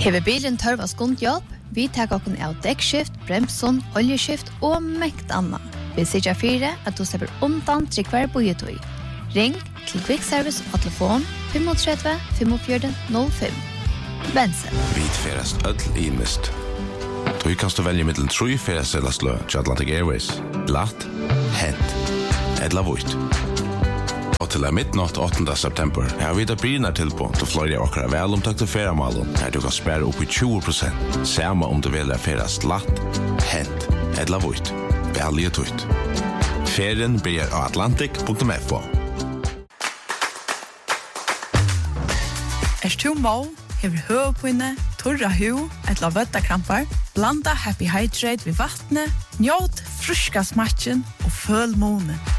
Hever bilen tørv av skundhjelp, vi tar okken av dekkskift, bremson, oljeskift og mekt anna. Vi sier fire at du slipper undan til hver bojetøy. Ring til Quick Service og telefon 35 45 05. Bensen. Vi ferast öll I mist. Du kannst du velge mittelen 3 ferdagssedelslø til Atlantic Airways. Glatt, hent, edla vuit. Og til midnatt 8. september har vi det brynar tilpå til flere av okkara velomtakte feriamalen her du kan spære opp I 20%. Samme om du velger ferast glatt, hent, edla vuit. Velge tutt. Ferien blir av atlantic.fo. Du må, hever høvpinne, torra hu, etla vøttakrampar, blanda Happy Hydrate ved vattnet, njåt fruska smatchen og føl månen.